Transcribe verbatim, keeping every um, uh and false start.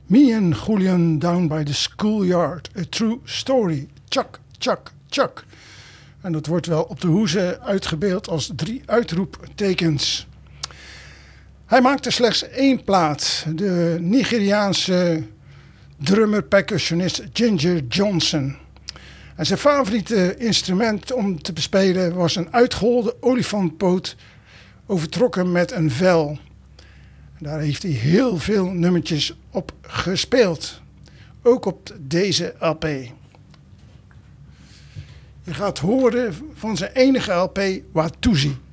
Me and Julian Down by the Schoolyard, a true story. Chuck, Chuck, Chuck. En dat wordt wel op de hoeze uitgebeeld als drie uitroeptekens. Hij maakte slechts één plaat. De Nigeriaanse drummer-percussionist Ginger Johnson. En zijn favoriete instrument om te bespelen was een uitgeholde olifantpoot overtrokken met een vel. Daar heeft hij heel veel nummertjes op gespeeld. Ook op deze L P. Je gaat horen van zijn enige L P, Watusi.